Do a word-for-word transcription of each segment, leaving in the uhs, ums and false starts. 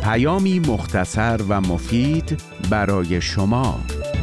پیامی مختصر و مفید برای شما.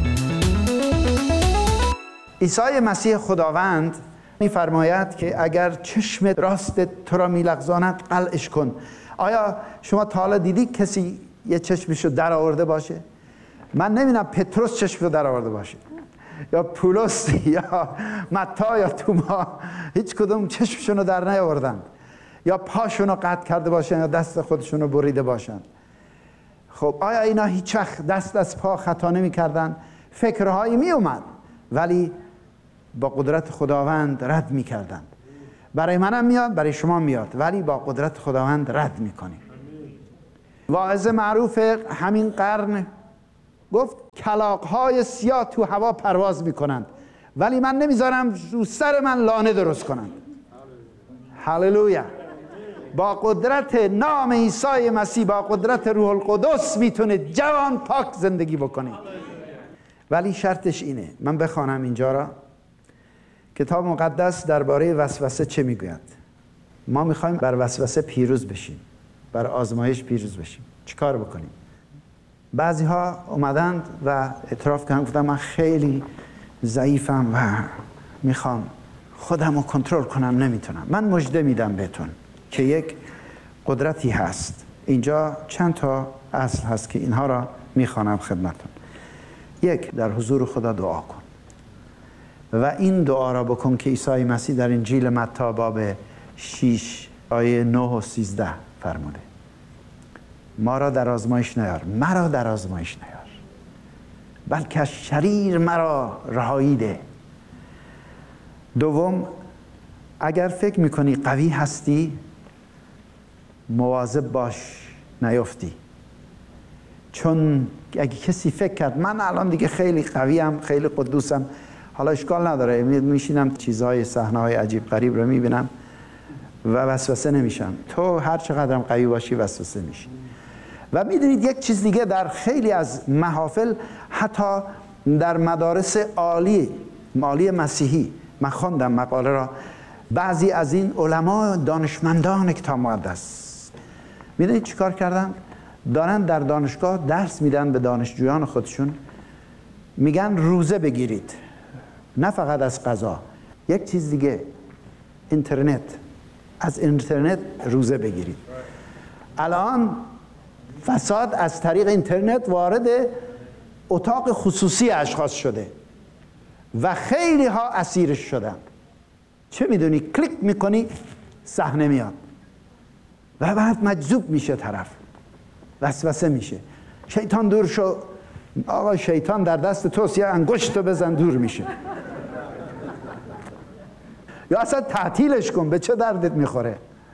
عیسی مسیح خداوند می‌فرماید که اگر چشم راست تو را می‌لغزاند قلعش کن. آیا شما تا حالا دیدی کسی یه چشمشو در آورده باشه؟ من نمی‌بینم پتروس چشمشو در آورده باشه، یا پولس یا متی یا توما، هیچ کدوم چشمشون رو در نیاوردند، یا پاشون رو قطع کرده باشن یا دست خودشون رو بریده باشن. خب آیا اینا هیچ وقت دست از پا خطا نمی کردن؟ فکرهایی می اومد ولی با قدرت خداوند رد می کردن. برای منم میاد، برای شما میاد، ولی با قدرت خداوند رد می کنیم. واعظ معروف همین قرن گفت کلاغ‌های سیاه تو هوا پرواز می کنند ولی من نمیذارم رو سر من لانه درست کنند. هللویا. با قدرت نام عیسی مسیح، با قدرت روح القدس میتونه جوان پاک زندگی بکنه. ولی شرطش اینه، من بخوانم اینجا را. کتاب مقدس درباره وسوسه چه میگوید؟ ما میخوایم بر وسوسه پیروز بشیم، بر آزمایش پیروز بشیم. چیکار بکنیم؟ بعضی ها اومدند و اعتراف کردن، گفتن من خیلی ضعیفم و میخوام خودم رو کنترل کنم، نمیتونم. من مژده میدم بهتون که یک قدرتی هست. اینجا چند تا اصل هست که اینها را میخوانم خدمتون. یک، در حضور خدا دعا کن و این دعا را بکن که عیسی مسیح در انجیل متی باب شش آیه نه و سیزده فرموده: ما را در آزمایش نیار، مرا در آزمایش نیار، بلکه شریر مرا رهایی ده. دوم، اگر فکر میکنی قوی هستی مواظب باش نیفتی، چون اگه کسی فکر کرد من الان دیگه خیلی قویم، خیلی قدوسم، حالا اشکال نداره، میشینم چیزهای صحنه‌های عجیب غریب رو میبینم و وسوسه نمیشم. تو هر چقدرم قوی باشی وسوسه میشی. و میدونید یک چیز دیگه، در خیلی از محافل، حتی در مدارس عالی عالی مسیحی، من خواندم مقاله را، بعضی از این علما دانشمندان کتاب مقدس میدونید چیکار کردن؟ دارن در دانشگاه درس میدن به دانشجویان خودشون، میگن روزه بگیرید، نه فقط از غذا، یک چیز دیگه، اینترنت، از اینترنت روزه بگیرید. الان فساد از طریق اینترنت وارد اتاق خصوصی اشخاص شده و خیلی ها اسیرش شدن. چه میدونی؟ کلیک میکنی صحنه میاد و بعد مجذوب میشه طرف، وسوسه میشه. شیطان دور شو، آقا شیطان در دست توست، یا انگشتو بزن دور میشه. یا اصلا تعطیلش کن، به چه دردت میخوره؟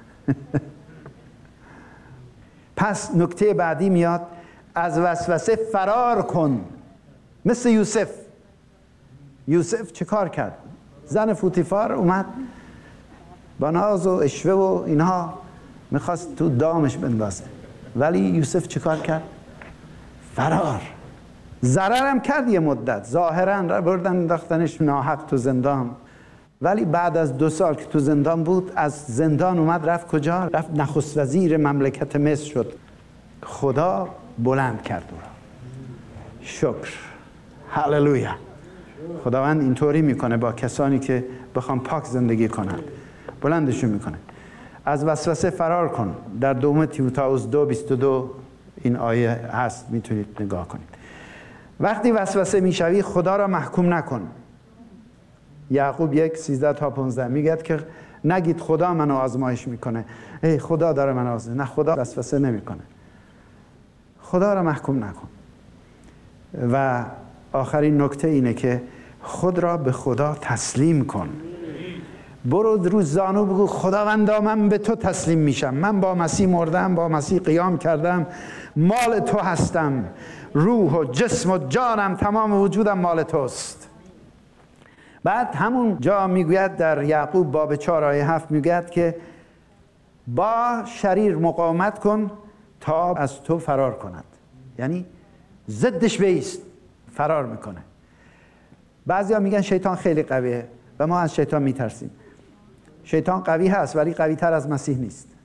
پس نکته بعدی میاد، از وسوسه فرار کن، مثل یوسف. یوسف چه کار کرد؟ زن فوتیفار اومد با ناز و اشوه و اینها میخواست تو دامش بندازه، ولی یوسف چه کار کرد؟ فرار. ضررم کرد یه مدت، ظاهرا بردن انداختنش ناحق تو زندان، ولی بعد از دو سال که تو زندان بود، از زندان اومد رفت کجا؟ رفت نخست وزیر مملکت مصر شد. خدا بلند کرد او را. شکر. هللویا. خداوند اینطوری میکنه با کسانی که بخوام پاک زندگی کنن، بلندشون میکنه. از وسوسه فرار کن. در دوم تیموتائوس دو بیست و دو این آیه هست، میتونید نگاه کنید. وقتی وسوسه میشوی خدا را محکوم نکن. یعقوب یک سیزده تا پانزده میگه که نگید خدا منو آزمایش میکنه، ای خدا داره منو آزمایش. نه، خدا وسوسه نمیکنه. خدا را محکوم نکن. و آخرین نکته اینه که خود را به خدا تسلیم کن. برو رو زانو بگو خداوندا من به تو تسلیم میشم، من با مسیح مردم، با مسیح قیام کردم، مال تو هستم، روح و جسم و جانم، تمام وجودم مال توست. بعد همون جا میگوید در یعقوب باب چهار آیه هفت میگوید که با شریر مقاومت کن تا از تو فرار کند. یعنی ضدش بایست، فرار میکنه. بعضیا میگن شیطان خیلی قویه و ما از شیطان میترسیم. شیطان قوی هست ولی قوی تر از مسیح نیست.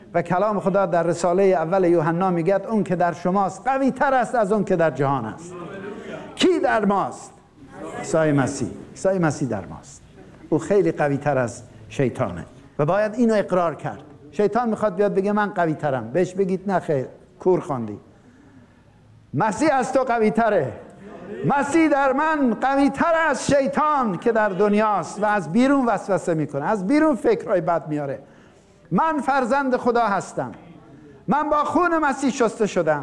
و کلام خدا در رساله اول یوحنا میگه اون که در شماست قوی تر است از اون که در جهان است. کی در ماست؟ عیسی مسیح. عیسی مسیح در ماست. او خیلی قوی تر از شیطانه و باید اینو اقرار کرد. شیطان میخواد بیاد بگه من قوی ترم، بهش بگید نه خیر، کور خواندی. مسیح از تو قوی تره. مسیح در من قوی تر از شیطان که در دنیاست و از بیرون وسوسه میکنه، از بیرون فکرهای بد میاره. من فرزند خدا هستم، من با خون مسیح شسته شدم.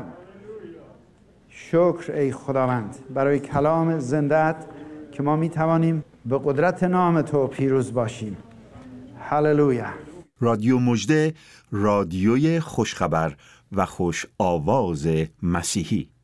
شکر ای خداوند برای کلام زنده‌ات که ما میتوانیم به قدرت نام تو پیروز باشیم. هللویا. رادیو مژده، رادیوی خوشخبر و خوش آواز مسیحی.